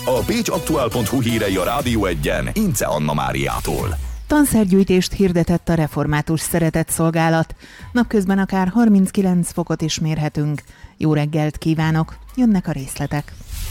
A pécsaktuál.hu hírei a Rádió 1-en Ince Anna Máriától. Tanszergyűjtést hirdetett a Református Szeretetszolgálat. Napközben akár 39 fokot is mérhetünk. Jó reggelt kívánok, jönnek a részletek.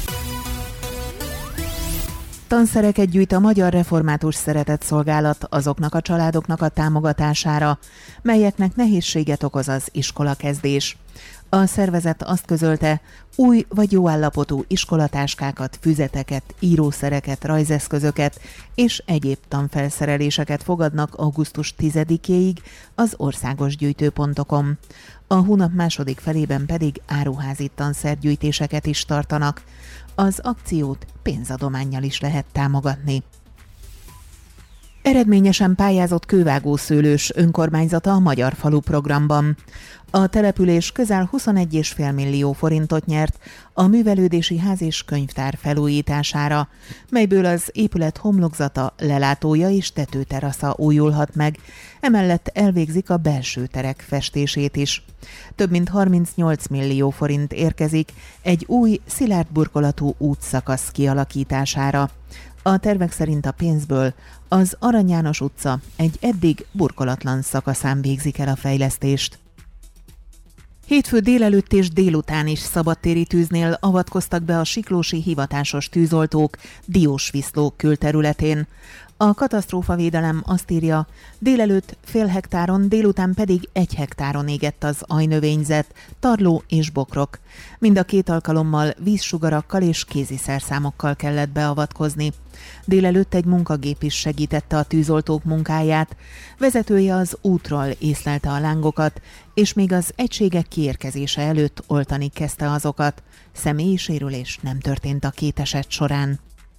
Tanszereket gyűjt a Magyar Református Szeretetszolgálat azoknak a családoknak a támogatására, melyeknek nehézséget okoz az iskolakezdés. A szervezet azt közölte, új vagy jó állapotú iskolatáskákat, füzeteket, írószereket, rajzeszközöket és egyéb tanfelszereléseket fogadnak augusztus 10-éig az országos gyűjtőpontokon. A hónap második felében pedig áruházi tanszergyűjtéseket is tartanak. Az akciót pénzadománnyal is lehet támogatni. Eredményesen pályázott Kővágószőlős önkormányzata a Magyar Falu programban. A település közel 21,5 millió forintot nyert a művelődési ház és könyvtár felújítására, melyből az épület homlokzata, lelátója és tetőterasza újulhat meg, emellett elvégzik a belső terek festését is. Több mint 38 millió forint érkezik egy új, szilárd burkolatú útszakasz kialakítására. A tervek szerint a pénzből az Arany János utca egy eddig burkolatlan szakaszán végzik el a fejlesztést. Hétfő délelőtt és délután is szabadtéri tűznél avatkoztak be a siklósi hivatásos tűzoltók Diósviszló külterületén. A katasztrófavédelem azt írja, délelőtt fél hektáron, délután pedig 1 hektáron égett az ajnövényzet, tarló és bokrok. Mind a két alkalommal vízsugarakkal és kéziszerszámokkal kellett beavatkozni. Délelőtt egy munkagép is segítette a tűzoltók munkáját. Vezetője az útról észlelte a lángokat, és még az egységek kiérkezése előtt oltani kezdte azokat. Személyi sérülés nem történt a két eset során.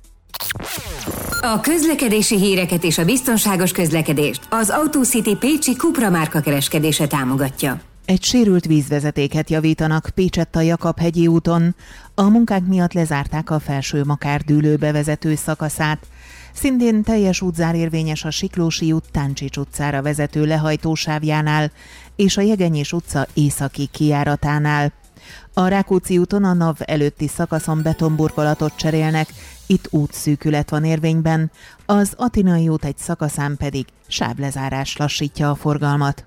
A közlekedési híreket és a biztonságos közlekedést az AutoCity pécsi Cupra márka kereskedése támogatja. Egy sérült vízvezetéket javítanak Pécsett a Jakab-hegyi úton. A munkák miatt lezárták a Felső Makárdűlő bevezető szakaszát. Szintén teljes útzár érvényes a Siklósi út Táncsics utcára vezető lehajtósávjánál és a Jegenyés utca északi kijáratánál. A Rákóczi úton a NAV előtti szakaszon betonburkolatot cserélnek, itt útszűkület van érvényben, az Atinai út egy szakaszán pedig sávlezárás lassítja a forgalmat.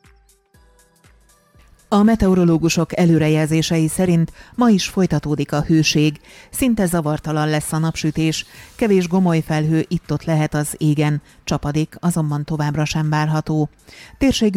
A meteorológusok előrejelzései szerint ma is folytatódik a hőség, szinte zavartalan lesz a napsütés, kevés gomoly felhő itt-ott lehet az égen, csapadék azonban továbbra sem várható. Térségünk